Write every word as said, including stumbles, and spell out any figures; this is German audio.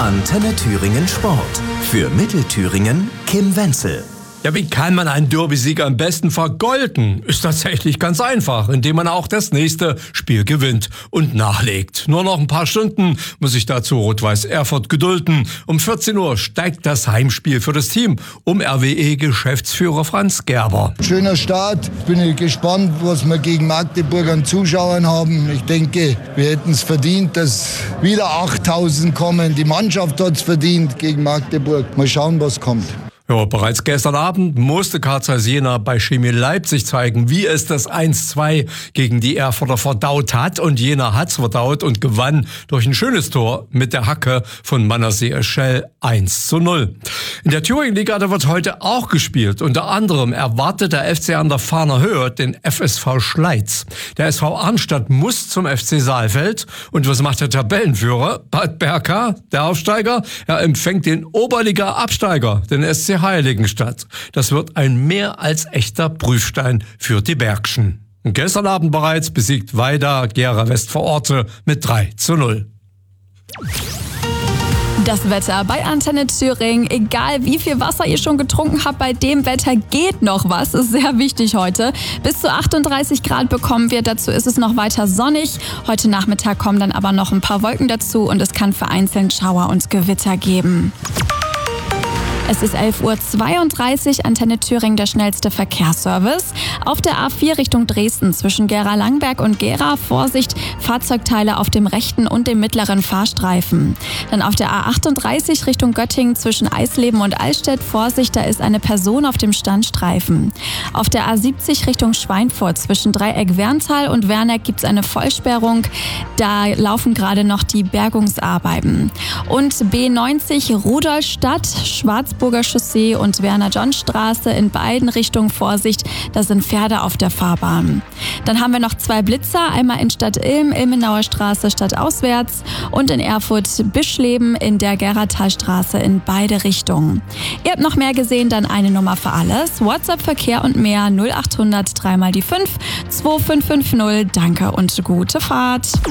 Antenne Thüringen Sport. Für Mittelthüringen Kim Wenzel. Ja, wie kann man einen Derby-Sieg am besten vergolden? Ist tatsächlich ganz einfach, indem man auch das nächste Spiel gewinnt und nachlegt. Nur noch ein paar Stunden muss sich dazu Rot-Weiß Erfurt gedulden. Um vierzehn Uhr steigt das Heimspiel für das Team um R W E-Geschäftsführer Franz Gerber. Schöner Start. Bin ich gespannt, was wir gegen Magdeburg an Zuschauern haben. Ich denke, wir hätten es verdient, dass wieder achttausend kommen. Die Mannschaft hat es verdient gegen Magdeburg. Mal schauen, was kommt. Ja, bereits gestern Abend musste Karl Zeiss Jena bei Chemie Leipzig zeigen, wie es das eins zwei gegen die Erfurter verdaut hat. Und Jena hat's verdaut und gewann durch ein schönes Tor mit der Hacke von Manasseh Eschel eins zu null. In der Thüringen-Liga, da wird heute auch gespielt. Unter anderem erwartet der F C an der Fahner Höhe den F S V Schleiz. Der S V Arnstadt muss zum F C Saalfeld. Und was macht der Tabellenführer? Bad Berka, der Aufsteiger? Er empfängt den Oberliga-Absteiger, den S C Heiligenstadt. Das wird ein mehr als echter Prüfstein für die Bergschen. Und gestern Abend bereits besiegt Weida Gera Westvororte mit drei zu null. Das Wetter bei Antenne Thüringen. Egal wie viel Wasser ihr schon getrunken habt, bei dem Wetter geht noch was. Ist sehr wichtig heute. Bis zu achtunddreißig Grad bekommen wir. Dazu ist es noch weiter sonnig. Heute Nachmittag kommen dann aber noch ein paar Wolken dazu und es kann vereinzelt Schauer und Gewitter geben. Es ist elf Uhr zweiunddreißig, Antenne Thüringen, der schnellste Verkehrsservice. Auf der A vier Richtung Dresden zwischen Gera-Langberg und Gera, Vorsicht, Fahrzeugteile auf dem rechten und dem mittleren Fahrstreifen. Dann auf der A achtunddreißig Richtung Göttingen zwischen Eisleben und Allstedt, Vorsicht, da ist eine Person auf dem Standstreifen. Auf der A siebzig Richtung Schweinfurt zwischen Dreieck-Werntal und Werneck gibt es eine Vollsperrung. Da laufen gerade noch die Bergungsarbeiten. Und B neunzig Rudolstadt, Schwarzburger Chaussee und Werner-John-Straße in beiden Richtungen Vorsicht, da sind Pferde auf der Fahrbahn. Dann haben wir noch zwei Blitzer, einmal in Stadt-Ilm, Ilmenauer Straße stadtauswärts und in Erfurt-Bischleben in der Geratalstraße in beide Richtungen. Ihr habt noch mehr gesehen, dann eine Nummer für alles. WhatsApp, Verkehr und mehr null acht hundert drei mal die fünf zwei fünf fünf null. Danke und gute Fahrt.